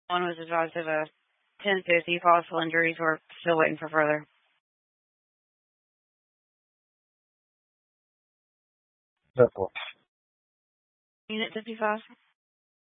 One was advised of a 1050 possible injuries. We're still waiting for further. That's all. Unit 55.